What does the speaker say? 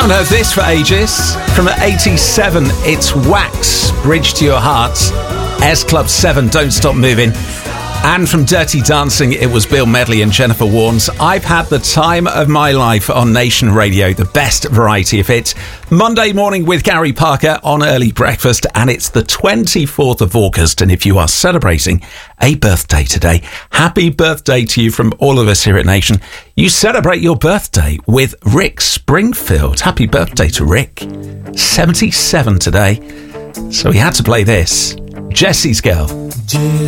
Haven't heard this for ages. From 87, it's Wax, Bridge to Your Heart. S Club 7, Don't Stop Moving. And from Dirty Dancing, it was Bill Medley and Jennifer Warnes. I've had the time of my life on Nation Radio, the best variety of hits. Monday morning with Gary Parker on Early Breakfast, and it's the 24th of August. And if you are celebrating a birthday today, happy birthday to you from all of us here at Nation. You celebrate your birthday with Rick Springfield. Happy birthday to Rick. 77 today. So we had to play this. Jesse's Girl.